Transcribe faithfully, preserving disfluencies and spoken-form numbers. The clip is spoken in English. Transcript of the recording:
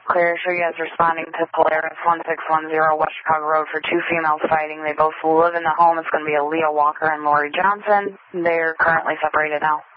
Clear, sure you guys responding to Polaris one six one zero West Chicago Road for two females fighting. They both live in the home. It's going to be a Leah Walker and Lori Johnson. They're currently separated now.